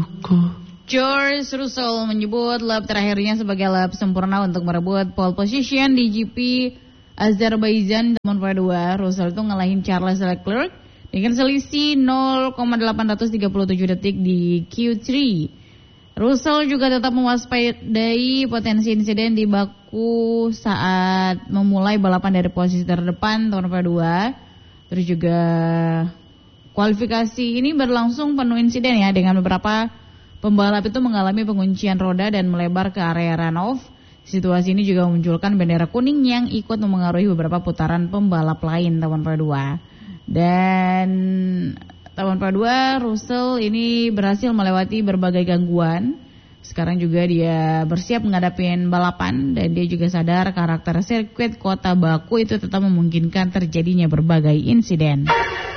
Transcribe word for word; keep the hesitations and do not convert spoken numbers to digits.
George Russell menyebut lap terakhirnya sebagai lap sempurna untuk merebut pole position di G P Azerbaijan tahun dua ribu dua. Russell itu ngalahin Charles Leclerc dengan selisih nol koma delapan tiga tujuh detik di Q tiga. Russell juga tetap mewaspadai potensi insiden di baku saat memulai balapan dari posisi terdepan tahun dua ribu dua. Terus juga kualifikasi ini berlangsung penuh insiden ya, dengan beberapa pembalap itu mengalami penguncian roda dan melebar ke area runoff. Situasi ini juga memunculkan bendera kuning yang ikut memengaruhi beberapa putaran pembalap lain tahun dua ribu dua. Dan tahun dua ribu dua Russell ini berhasil melewati berbagai gangguan. Sekarang juga dia bersiap menghadapi balapan dan dia juga sadar karakter sirkuit kota Baku itu tetap memungkinkan terjadinya berbagai insiden.